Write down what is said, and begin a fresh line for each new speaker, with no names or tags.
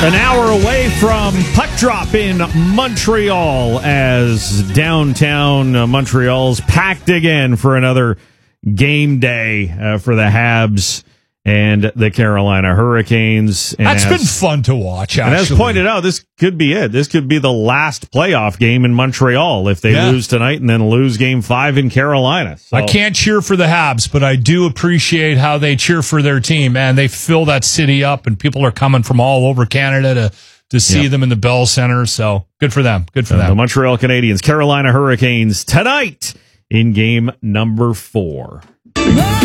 An hour away from puck drop in Montreal as downtown Montreal's packed again for another game day for the Habs and the Carolina Hurricanes. And
That's been fun to watch, actually.
And as pointed out, this could be it. This could be the last playoff game in Montreal if they lose tonight and then lose Game 5 in Carolina. So.
I can't cheer for the Habs, but I do appreciate how they cheer for their team. Man, they fill that city up, and people are coming from all over Canada to see them in the Bell Center. So good for them. Good for them.
The Montreal Canadiens, Carolina Hurricanes tonight in game number 4.